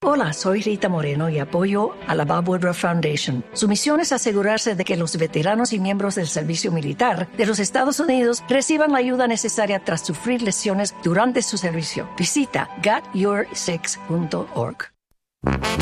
Hola, soy Rita Moreno y apoyo a la Bob Woodruff Foundation. Su misión es asegurarse de que los veteranos y miembros del servicio militar de los Estados Unidos reciban la ayuda necesaria tras sufrir lesiones durante su servicio. Visita GetYourSix.org.